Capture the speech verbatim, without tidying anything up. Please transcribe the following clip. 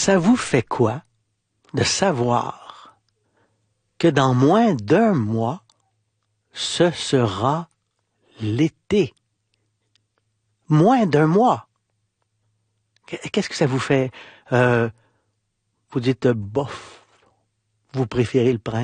Ça vous fait quoi de savoir que dans moins d'un mois, ce sera l'été? Moins d'un mois. Qu'est-ce que ça vous fait? Euh, vous dites euh, bof. Vous préférez le printemps?